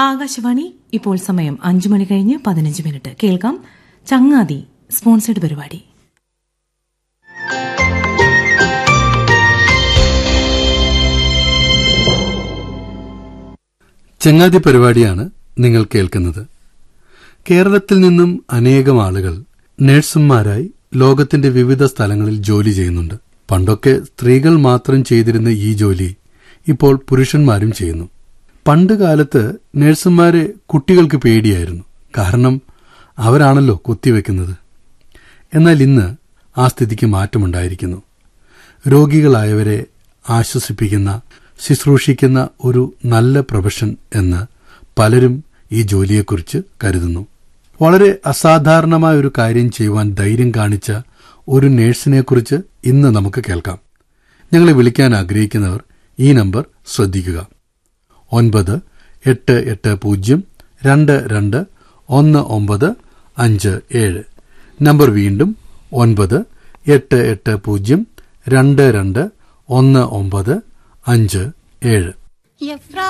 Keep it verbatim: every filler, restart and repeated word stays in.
ആകാശവാണി. ഇപ്പോൾ സമയം അഞ്ചു മണി കഴിഞ്ഞ് പതിനഞ്ച് മിനിറ്റ്. കേൾക്കാം ചങ്ങാതി സ്പോൺസേഡ് പരിപാടി. ചങ്ങാതി പരിപാടിയാണ് നിങ്ങൾ കേൾക്കുന്നത്. കേരളത്തിൽ നിന്നും അനേകം ആളുകൾ നഴ്സുമാരായി ലോകത്തിന്റെ വിവിധ സ്ഥലങ്ങളിൽ ജോലി ചെയ്യുന്നുണ്ട്. പണ്ടൊക്കെ സ്ത്രീകൾ മാത്രം ചെയ്തിരുന്ന ഈ ജോലി ഇപ്പോൾ പുരുഷന്മാരും ചെയ്യുന്നു. പണ്ട് കാലത്ത് നഴ്സുമാരെ കുട്ടികൾക്ക് പേടിയായിരുന്നു. കാരണം അവരാണല്ലോ കുത്തിവെക്കുന്നത്. എന്നാൽ ഇന്ന് ആ സ്ഥിതിക്ക് മാറ്റമുണ്ടായിരിക്കുന്നു. രോഗികളായവരെ ആശ്വസിപ്പിക്കുന്ന, ശുശ്രൂഷിക്കുന്ന ഒരു നല്ല പ്രൊഫഷൻ എന്ന് പലരും ഈ ജോലിയെക്കുറിച്ച് കരുതുന്നു. വളരെ അസാധാരണമായ ഒരു കാര്യം ചെയ്യുവാൻ ധൈര്യം കാണിച്ച ഒരു നഴ്സിനെക്കുറിച്ച് ഇന്ന് നമുക്ക് കേൾക്കാം. ഞങ്ങളെ വിളിക്കാൻ ആഗ്രഹിക്കുന്നവർ ഈ നമ്പർ ശ്രദ്ധിക്കുക: ഒൻപത് എട്ട് എട്ട് പൂജ്യം രണ്ട് രണ്ട് ഒന്ന് ഒമ്പത് അഞ്ച് ഏഴ്. നമ്പർ വീണ്ടും ഒൻപത് എട്ട് എട്ട് പൂജ്യം രണ്ട് രണ്ട് ഒന്ന് ഒമ്പത് അഞ്ച് ഏഴ്.